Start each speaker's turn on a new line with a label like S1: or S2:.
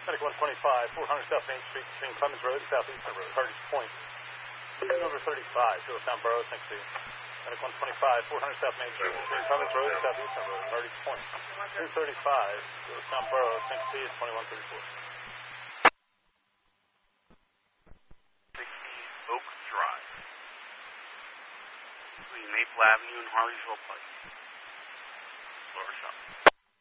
S1: Medic 125, 400 South Main Street between Clemens Road and Southeastern Road, Hardys Point. Over 35, Phillistown Borough, thanks to you. Medic 125, 400 South Main Street between Clemens Road and Southeastern Road, Hardys Point. 235, Phillistown Borough, thanks to you, 2134.
S2: 60 Oak Drive. Between Maple Avenue and Harleysville Pike. Lower shop.